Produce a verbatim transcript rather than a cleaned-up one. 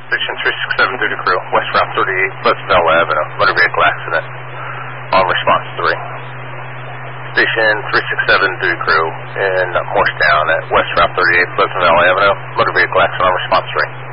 Station three six seven, duty crew, West Route thirty-eight, Pleasantville Avenue, motor vehicle accident. On response three. Station three six seven, duty crew in Morristown at West Route thirty-eight, Pleasantville Avenue, motor vehicle accident on response three.